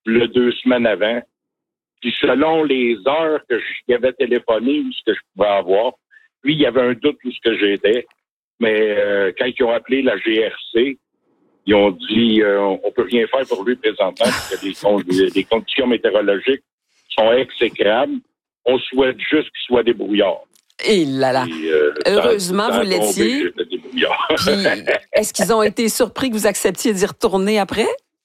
le 2 semaines avant. Puis selon les heures que j'y avais téléphoné ou ce que je pouvais avoir, lui, il y avait un doute où ce que j'étais. Mais quand ils ont appelé la GRC, ils ont dit on peut rien faire pour lui présentement parce que les conditions météorologiques sont exécrables. On souhaite juste qu'il soit débrouillard. Et là là. Et, heureusement, vous l'étiez. Puis, est-ce qu'ils ont été surpris que vous acceptiez d'y retourner après?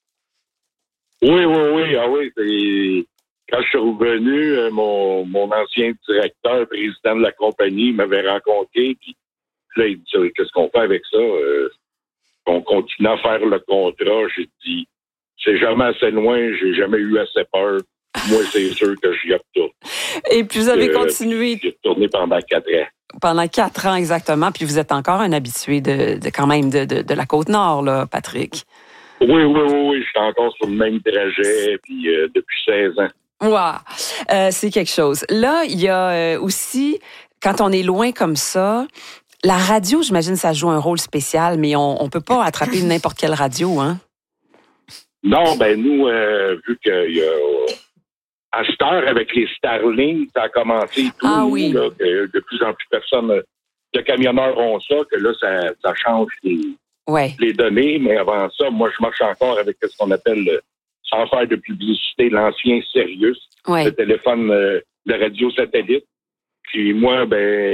Oui. Ah oui, quand je suis revenu, mon ancien directeur, président de la compagnie, m'avait rencontré. Puis là, il dit qu'est-ce qu'on fait avec ça? On continue à faire le contrat. J'ai dit, c'est jamais assez loin, j'ai jamais eu assez peur. Moi, c'est sûr que j'y retourne. Et puis, vous avez continué. J'ai retourné pendant 4 ans. Pendant 4 ans, exactement. Puis, vous êtes encore un habitué quand même de la Côte-Nord, là, Patrick. Oui. Je suis encore sur le même trajet, puis depuis 16 ans. Wow. C'est quelque chose. Là, il y a aussi, quand on est loin comme ça, la radio, j'imagine, ça joue un rôle spécial, mais on peut pas attraper n'importe quelle radio, hein? Non, nous, vu qu'il y a... À cette heure, avec les Starlink, ça a commencé tout. Ah oui. Là, que de plus en plus de camionneurs ont ça, que là, ça change les données. Mais avant ça, moi, je marche encore avec ce qu'on appelle, sans faire de publicité, l'ancien Sirius, le téléphone de radio satellite. Puis moi,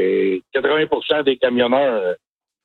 80% des camionneurs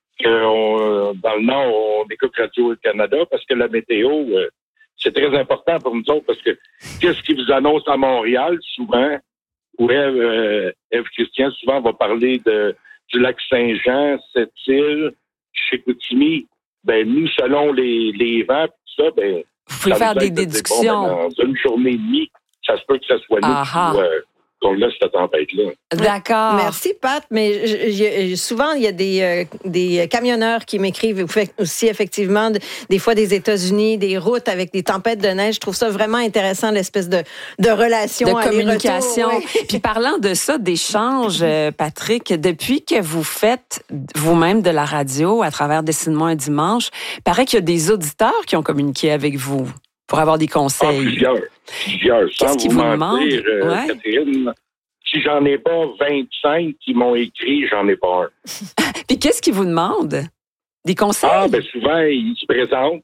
dans le Nord, on écoute Radio-Canada parce que la météo... c'est très important pour nous autres parce que qu'est-ce qu'ils vous annoncent à Montréal, souvent, où Ève Christian, souvent, va parler du lac Saint-Jean, Sept-Îles, Chicoutimi. Nous, selon les vents, tout ça, vous pouvez faire des déductions. Dans une journée et demie, ça se peut que ça soit nous qu'on laisse cette tempête-là. D'accord. Merci, Pat. Mais souvent, il y a des camionneurs qui m'écrivent. Vous faites aussi, effectivement, des fois des États-Unis, des routes avec des tempêtes de neige. Je trouve ça vraiment intéressant, l'espèce de relation, de communication. Puis parlant de ça, d'échange, Patrick, depuis que vous faites vous-même de la radio à travers Dessine-moi un dimanche, il paraît qu'il y a des auditeurs qui ont communiqué avec vous pour avoir des conseils. Plusieurs. Qu'est-ce qu'ils vous demandent? Catherine, si j'en ai pas 25 qui m'ont écrit, j'en ai pas un. Puis qu'est-ce qu'ils vous demandent? Des conseils? Souvent, ils se présentent.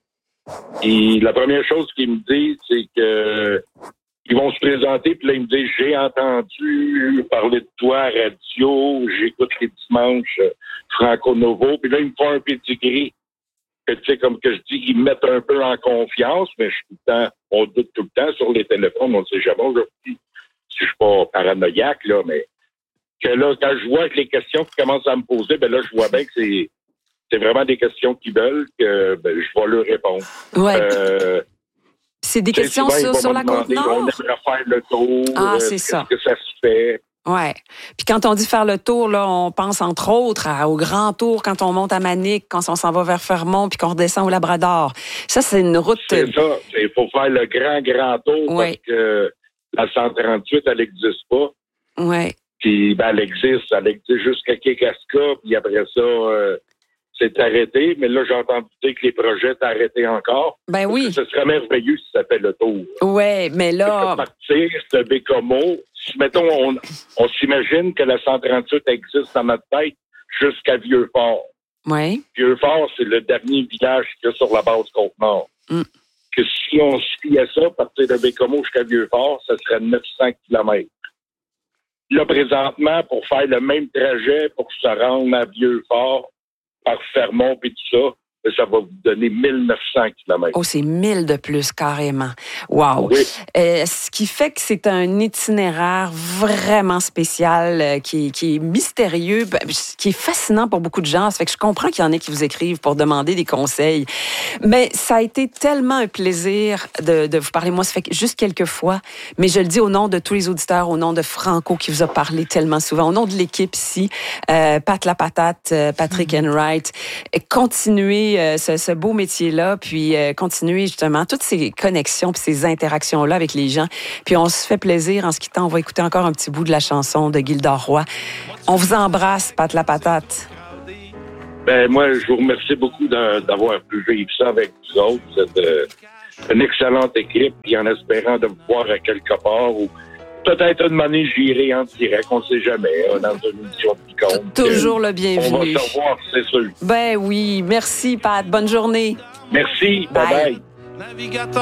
Et la première chose qu'ils me disent, c'est que ils vont se présenter, puis là, ils me disent, j'ai entendu parler de toi à radio, j'écoute les dimanches Franco Novo, puis là, ils me font un pedigree. Tu sais, comme que je dis, ils me mettent un peu en confiance, mais on doute tout le temps sur les téléphones, on ne sait jamais aujourd'hui si je suis pas paranoïaque, là, mais que là, quand je vois que les questions qui commencent à me poser, là, je vois bien que c'est vraiment des questions qu'ils veulent, que je vais leur répondre. Ouais. C'est des questions sur la Côte-Nord? On aimerait faire le tour. C'est ça. Qu'est-ce que ça se fait? Ouais. Puis quand on dit faire le tour, là, on pense entre autres au grand tour quand on monte à Manic, quand on s'en va vers Fermont, puis qu'on redescend au Labrador. Ça, c'est une route... C'est ça. Il faut faire le grand tour parce que la 138, elle n'existe pas. Oui. Puis, elle existe jusqu'à Kekaska, puis après ça, c'est arrêté. Mais là, j'ai entendu dire que les projets sont arrêtés encore. Oui. Ce serait merveilleux si ça fait le tour. Oui, mais là... Partir de Bécomo, si, mettons, on s'imagine que la 138 existe dans notre tête jusqu'à Vieux-Fort. Oui. Vieux-Fort, c'est le dernier village qu'il y a sur la base Côte-Nord. Que si on suit à ça, partir de Bécomo jusqu'à Vieux-Fort, ça serait 900 km. Là, présentement, pour faire le même trajet, pour se rendre à Vieux-Fort, par Fermont et tout ça, ça va vous donner 1900 km. Oh, c'est 1000 de plus, carrément. Wow. Oui. Ce qui fait que c'est un itinéraire vraiment spécial, qui est mystérieux, qui est fascinant pour beaucoup de gens. Ça fait que je comprends qu'il y en a qui vous écrivent pour demander des conseils. Mais ça a été tellement un plaisir de vous parler. Moi, ça fait juste quelques fois, mais je le dis au nom de tous les auditeurs, au nom de Franco qui vous a parlé tellement souvent, au nom de l'équipe ici, Pat la Patate, Patrick Enright, continuez ce beau métier-là, puis continuer justement toutes ces connexions puis ces interactions-là avec les gens. Puis on se fait plaisir en se quittant. On va écouter encore un petit bout de la chanson de Gildor Roy. On vous embrasse, Pat la Patate. Moi, je vous remercie beaucoup d'avoir pu vivre ça avec vous autres, une excellente équipe, puis en espérant de me voir à quelque part ou peut-être une année, j'irai en direct, on ne sait jamais, dans une émission qui compte. Toujours le bienvenu. On va se revoir, c'est sûr. Ben oui, merci Pat, bonne journée. Merci, bye bye.